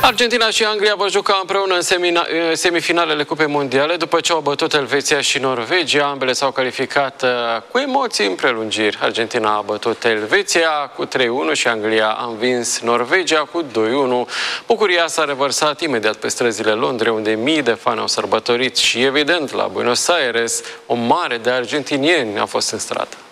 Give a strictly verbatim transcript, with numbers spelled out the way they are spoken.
Argentina și Anglia vor juca împreună în semifinalele Cupei Mondiale după ce au bătut Elveția și Norvegia. Ambele s-au calificat cu emoții în prelungiri. Argentina a bătut Elveția cu trei unu și Anglia a învins Norvegia cu doi unu. Bucuria s-a revărsat imediat pe străzile Londrei, unde mii de fani au sărbătorit și, evident, la Buenos Aires, o mare de argentinieni a fost în stradă.